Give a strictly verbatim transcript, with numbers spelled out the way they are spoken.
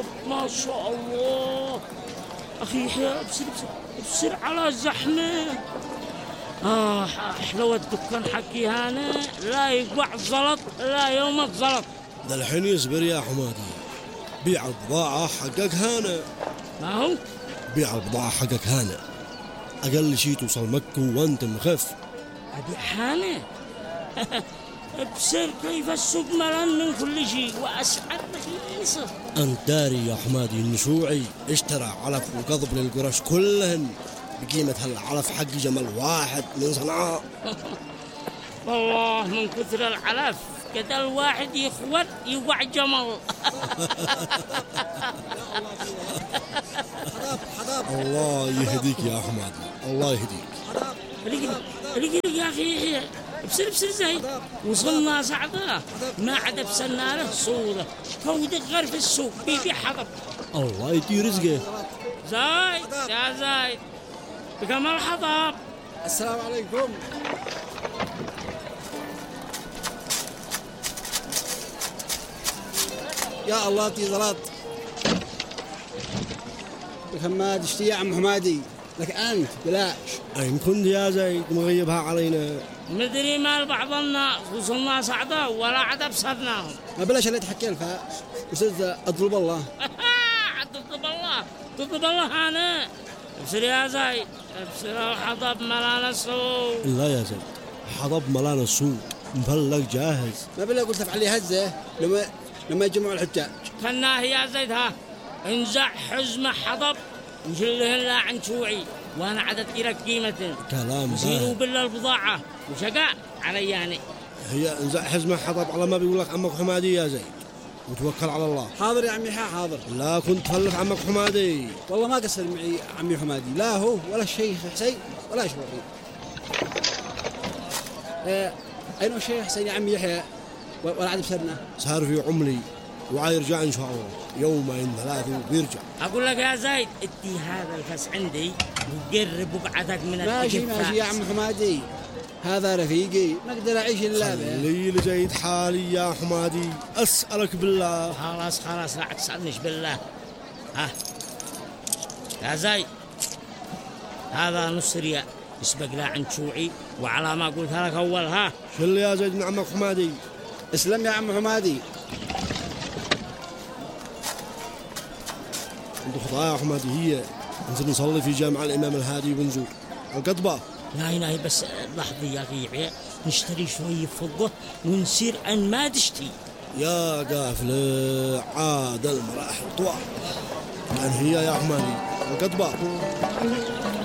حطب ما شاء الله. أخي يحيى ابصر ابصر ابصر على الزحمة. آه حلوة الدكان حكي هانا، لا يقع زلط لا يومك زلط. ذا الحين يصبر يا حمادي، بيع البضاعة حقك هانا. ما هو؟ بيع البضاعة حقك هانا، أقل شي توصل مكة وأنت مخف. أبيع هانا؟ ابصر كيف السوق ملان من كل شيء وأسعار رخيصة. أنت داري يا حمادي إن شوعي اشترى علف وقضب للقرش كلهن بقيمة هالعلف حق جمل واحد من صنعاء. والله من كثر العلف كذا الواحد يخور يوقع جمل. الله يهديك يا حمادي، الله يهديك. رجل رجل يا أخي ابصر ابصر زايد، وصلنا سعدة ما عاد بسنا له صورة فودك غير في السوق بيبيع حطب. الله يدي رزقه. زايد يا زايد بكم الحطب؟ السلام عليكم. يا الله تي زلط بكم تشتي يا عم حمادي لك أنت بلاش. أين كنت يا زايد مغيبها علينا؟ مدري مال بعض الناس وصلنا سعدة ولا عاد بصدناهم. ما بلاش اللي تحكي فيها وصرت أطلب الله. تطلب الله تطلب الله أنا. ابصر يا زايد ابصر الحطب ملان السوق. لا يا زايد حطب ملان السوق مفلق جاهز. ما بلا قلت افعل لي هزة لما لما يجمعوا الحجاج. خلناه يا زايد ها انزع حزمة حطب وجلهن لا عن شوعي وانا عدد لك قيمة. كلام يصيروا بالله البضاعة وشقاء علياني. هي انزع حزمة حطب على ما بيقول لك عمك حمادي يا زايد وتوكل على الله. حاضر يا عمي حاضر. لا كنت تفلف عمك حمادي. والله ما قصر معي عمي حمادي، لا هو ولا الشيخ حسين ولا شوقي. اه اين الشيخ حسين يا عمي يحيى ولا عاد بسرنا؟ صار في عمري وعيرجع ان شاء الله يومين ثلاثة وبيرجع. اقول لك يا زايد ادي هذا الفس عندي وقرب بقعدك من ماشي ماشي يا عم حمادي، هذا رفيقي ما اقدر اعيش الا به. خلي لي زايد حالي يا حمادي اسالك بالله. خلاص خلاص لا تسالنيش بالله. ها يا زايد هذا نص ريال يسبق لا عند شوعي وعلى ما قلت لك اول. ها شل يا زايد من عمك حمادي. اسلم يا عم حمادي. عند خطايا يا حمادي هي ننزل نصلي في جامع الامام الهادي ونزور القطبة. لا لا بس لحظة يا أخي نشتري شوية فضة ونصير أن ما تشتي. يا قافلة عاد المراحل طوال. الآن هي يا حمادي القطبة.